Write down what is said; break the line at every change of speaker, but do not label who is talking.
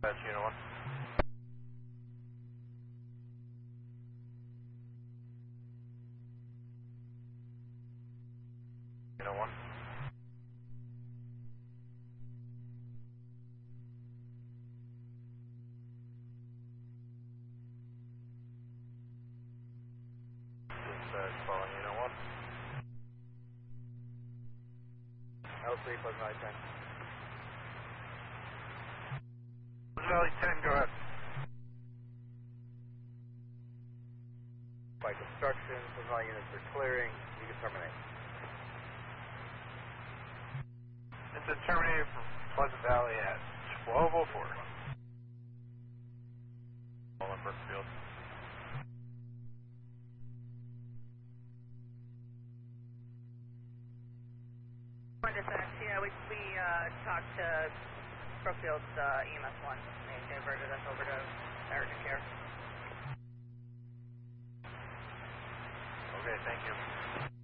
That's Unit 1. Unit 1. Dispatch calling Unit 1. L3 Pleasant Valley 10. Pleasant Valley 10, go ahead. By construction, Pleasant Valley units are clearing. You can terminate. It's a terminated from Pleasant Valley at 12:04. All in Brookfield.
Dispatch, yeah, we talked to Brookfield's EMS 1. They diverted us over to urgent care.
Okay, thank you.